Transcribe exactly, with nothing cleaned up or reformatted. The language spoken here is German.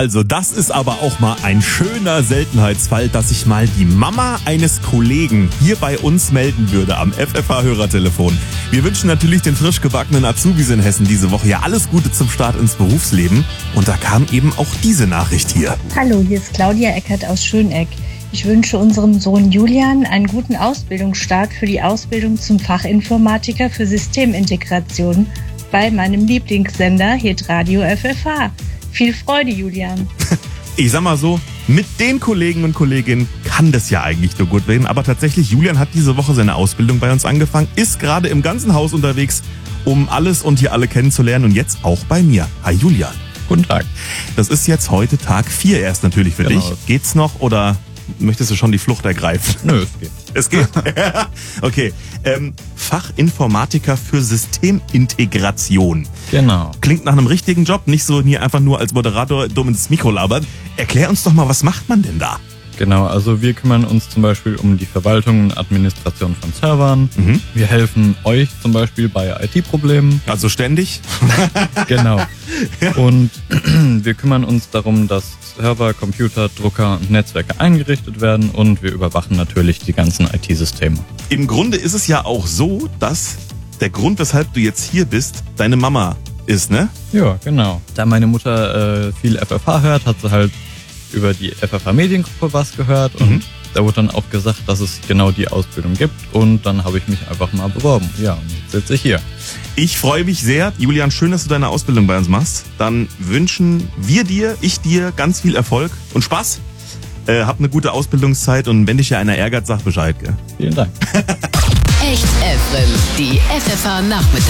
Also, das ist aber auch mal ein schöner Seltenheitsfall, dass sich mal die Mama eines Kollegen hier bei uns melden würde am F F H-Hörertelefon. Wir wünschen natürlich den frisch gebackenen Azubis in Hessen diese Woche ja alles Gute zum Start ins Berufsleben. Und da kam eben auch diese Nachricht hier. Hallo, hier ist Claudia Eckert aus Schöneck. Ich wünsche unserem Sohn Julian einen guten Ausbildungsstart für die Ausbildung zum Fachinformatiker für Systemintegration bei meinem Lieblingssender Hitradio F F H. Viel Freude, Julian. Ich sag mal so, mit den Kollegen und Kolleginnen kann das ja eigentlich nur gut werden. Aber tatsächlich, Julian hat diese Woche seine Ausbildung bei uns angefangen, ist gerade im ganzen Haus unterwegs, um alles und hier alle kennenzulernen und jetzt auch bei mir. Hi Julian. Guten Tag. Das ist jetzt heute Tag vier erst natürlich für Genau. dich. Geht's noch oder möchtest du schon die Flucht ergreifen? Nö, es geht. Es geht. Okay. Ähm, Fachinformatiker für Systemintegration. Genau. Klingt nach einem richtigen Job, nicht so hier einfach nur als Moderator dumm ins Mikro labern. Erklär uns doch mal, was macht man denn da? Genau, also wir kümmern uns zum Beispiel um die Verwaltung und Administration von Servern. Mhm. Wir helfen euch zum Beispiel bei I T-Problemen. Also ständig? Genau. Und wir kümmern uns darum, dass Server, Computer, Drucker und Netzwerke eingerichtet werden und wir überwachen natürlich die ganzen I T-Systeme. Im Grunde ist es ja auch so, dass der Grund, weshalb du jetzt hier bist, deine Mama ist, ne? Ja, genau. Da meine Mutter äh, viel F F H hört, hat sie halt über die F F H-Mediengruppe was gehört und Mhm. da wurde dann auch gesagt, dass es genau die Ausbildung gibt und dann habe ich mich einfach mal beworben. Ja, und jetzt sitze ich hier. Ich freue mich sehr. Julian, schön, dass du deine Ausbildung bei uns machst. Dann wünschen wir dir, ich dir ganz viel Erfolg und Spaß. Äh, hab eine gute Ausbildungszeit und wenn dich ja einer ärgert, sag Bescheid, gell? Vielen Dank. Echt F M, die F F H Nachmittag.